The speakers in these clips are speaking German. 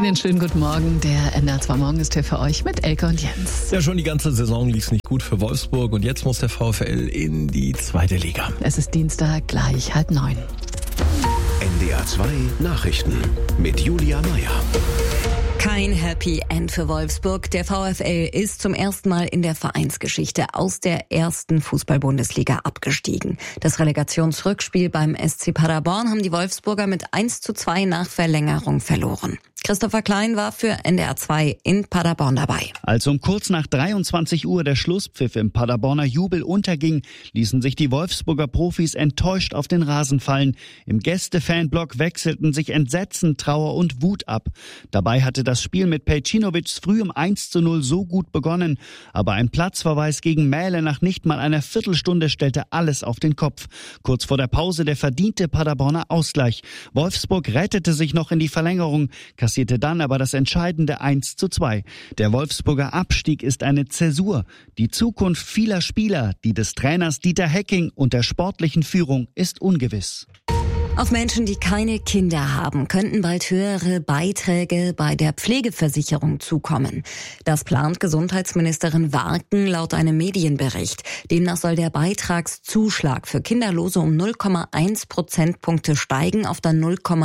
Einen schönen guten Morgen. Der NDR2 Morgen ist hier für euch mit Elke und Jens. Ja, schon die ganze Saison lief es nicht gut für Wolfsburg und jetzt muss der VfL in die zweite Liga. Es ist Dienstag, gleich 8:30. NDR2 Nachrichten mit Julia Meyer. Kein Happy End für Wolfsburg. Der VfL ist zum ersten Mal in der Vereinsgeschichte aus der ersten Fußball-Bundesliga abgestiegen. Das Relegationsrückspiel beim SC Paderborn haben die Wolfsburger mit 1:2 nach Verlängerung verloren. Christopher Klein war für NDR2 in Paderborn dabei. Als um kurz nach 23 Uhr der Schlusspfiff im Paderborner Jubel unterging, ließen sich die Wolfsburger Profis enttäuscht auf den Rasen fallen. Im Gäste-Fanblock wechselten sich Entsetzen, Trauer und Wut ab. Dabei hatte das Spiel mit Pejcinovic früh um 1:0 so gut begonnen. Aber ein Platzverweis gegen Mähle nach nicht mal einer Viertelstunde stellte alles auf den Kopf. Kurz vor der Pause der verdiente Paderborner Ausgleich. Wolfsburg rettete sich noch in die Verlängerung, kassierte dann aber das entscheidende 1:2. Der Wolfsburger Abstieg ist eine Zäsur. Die Zukunft vieler Spieler, die des Trainers Dieter Hecking und der sportlichen Führung ist ungewiss. Auf Menschen, die keine Kinder haben, könnten bald höhere Beiträge bei der Pflegeversicherung zukommen. Das plant Gesundheitsministerin Warken laut einem Medienbericht. Demnach soll der Beitragszuschlag für Kinderlose um 0,1 Prozentpunkte steigen auf dann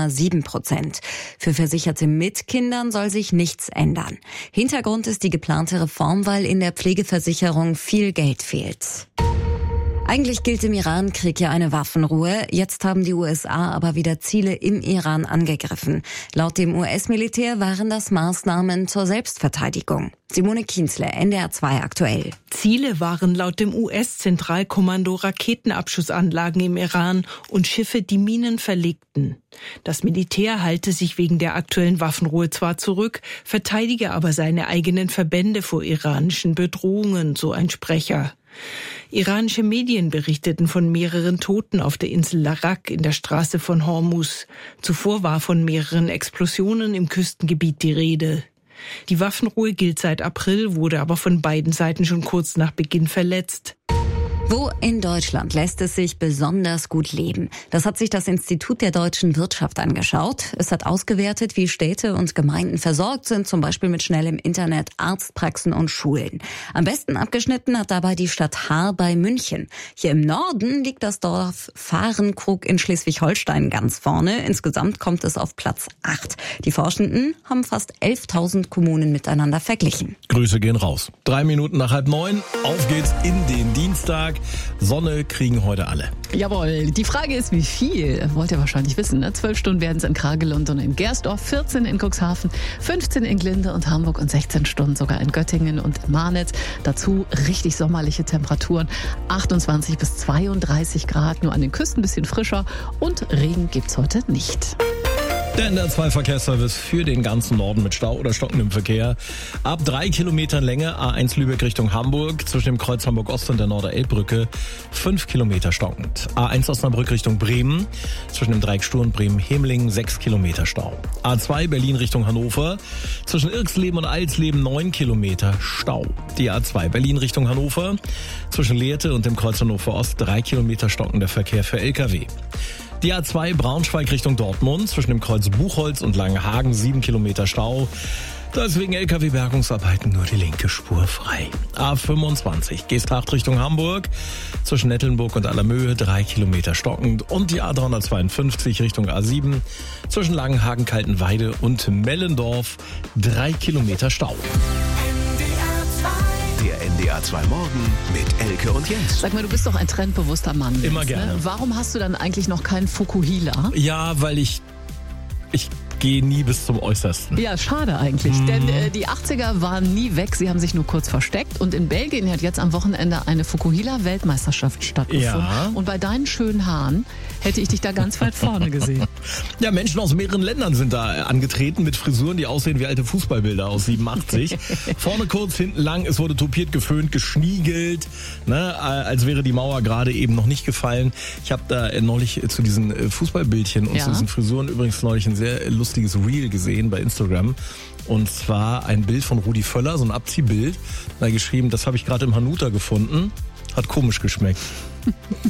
0,7%. Für Versicherte mit Kindern soll sich nichts ändern. Hintergrund ist die geplante Reform, weil in der Pflegeversicherung viel Geld fehlt. Eigentlich gilt im Iran-Krieg ja eine Waffenruhe. Jetzt haben die USA aber wieder Ziele im Iran angegriffen. Laut dem US-Militär waren das Maßnahmen zur Selbstverteidigung. Simone Kienzle, NDR2 aktuell. Ziele waren laut dem US-Zentralkommando Raketenabschussanlagen im Iran und Schiffe, die Minen verlegten. Das Militär halte sich wegen der aktuellen Waffenruhe zwar zurück, verteidige aber seine eigenen Verbände vor iranischen Bedrohungen, so ein Sprecher. Iranische Medien berichteten von mehreren Toten auf der Insel Larak in der Straße von Hormuz. Zuvor war von mehreren Explosionen im Küstengebiet die Rede. Die Waffenruhe gilt seit April, wurde aber von beiden Seiten schon kurz nach Beginn verletzt. Wo in Deutschland lässt es sich besonders gut leben? Das hat sich das Institut der deutschen Wirtschaft angeschaut. Es hat ausgewertet, wie Städte und Gemeinden versorgt sind, zum Beispiel mit schnellem Internet, Arztpraxen und Schulen. Am besten abgeschnitten hat dabei die Stadt Haar bei München. Hier im Norden liegt das Dorf Fahrenkrug in Schleswig-Holstein ganz vorne. Insgesamt kommt es auf Platz 8. Die Forschenden haben fast 11.000 Kommunen miteinander verglichen. Grüße gehen raus. 3 Minuten nach 8:30. Auf geht's in den Dienstag. Sonne kriegen heute alle. Jawohl, die Frage ist, wie viel? Wollt ihr wahrscheinlich wissen, ne? 12 Stunden werden es in Kragelund und in Gersdorf, 14 in Cuxhaven, 15 in Glinde und Hamburg und 16 Stunden sogar in Göttingen und in Marnitz. Dazu richtig sommerliche Temperaturen, 28 bis 32 Grad, nur an den Küsten ein bisschen frischer und Regen gibt's heute nicht. Der NDR2 Verkehrsservice für den ganzen Norden mit Stau oder stockendem Verkehr. Ab 3 Kilometern Länge A1 Lübeck Richtung Hamburg zwischen dem Kreuz Hamburg Ost und der Norder-Elb-Brücke 5 Kilometer stockend. A1 Osnabrück Richtung Bremen zwischen dem Dreieck Stur und Bremen-Hemelingen 6 Kilometer Stau. A2 Berlin Richtung Hannover zwischen Irksleben und Alsleben 9 Kilometer Stau. Die A2 Berlin Richtung Hannover zwischen Lehrte und dem Kreuz Hannover Ost 3 Kilometer stockender Verkehr für LKW. Die A2 Braunschweig Richtung Dortmund zwischen dem Kreuz Buchholz und Langenhagen 7 Kilometer Stau. Da ist wegen LKW-Bergungsarbeiten nur die linke Spur frei. A25 Geesthacht Richtung Hamburg zwischen Nettelnburg und Allermöhe 3 Kilometer stockend. Und die A352 Richtung A7 zwischen Langenhagen, Kaltenweide und Mellendorf 3 Kilometer Stau. Der NDR2 Morgen mit Elke und Jens. Sag mal, du bist doch ein trendbewusster Mann. Immer jetzt, gerne. Ne? Warum hast du dann eigentlich noch keinen Fukuhila? Ja, weil ich gehe nie bis zum Äußersten. Ja, schade eigentlich, denn die 80er waren nie weg, sie haben sich nur kurz versteckt und in Belgien hat jetzt am Wochenende eine Fukuhila-Weltmeisterschaft stattgefunden. Ja. Und bei deinen schönen Haaren hätte ich dich da ganz weit vorne gesehen. Ja, Menschen aus mehreren Ländern sind da angetreten mit Frisuren, die aussehen wie alte Fußballbilder aus 87. Vorne kurz, hinten lang, es wurde topiert, geföhnt, geschniegelt, ne, als wäre die Mauer gerade eben noch nicht gefallen. Ich habe da neulich zu diesen Fußballbildchen und zu diesen Frisuren übrigens neulich ein sehr lustiges Reel gesehen bei Instagram. Und zwar ein Bild von Rudi Völler, so ein Abziehbild. Da geschrieben, das habe ich gerade im Hanuta gefunden. Hat komisch geschmeckt.